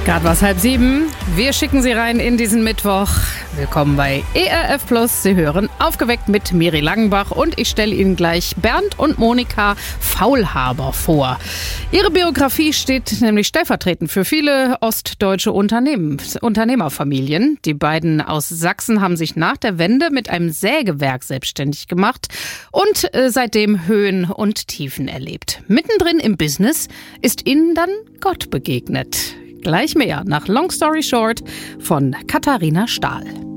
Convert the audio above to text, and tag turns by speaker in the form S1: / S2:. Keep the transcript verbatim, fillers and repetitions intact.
S1: Gerade was halb sieben. Wir schicken Sie rein in diesen Mittwoch. Willkommen bei E R F Plus. Sie hören Aufgeweckt mit Miri Langenbach und ich stelle Ihnen gleich Bernd und Monika Faulhaber vor. Ihre Biografie steht nämlich stellvertretend für viele ostdeutsche Unternehmen, Unternehmerfamilien. Die beiden aus Sachsen haben sich nach der Wende mit einem Sägewerk selbstständig gemacht und äh, seitdem Höhen und Tiefen erlebt. Mittendrin im Business ist ihnen dann Gott begegnet. Gleich mehr nach Long Story Short von Katharina Stahl.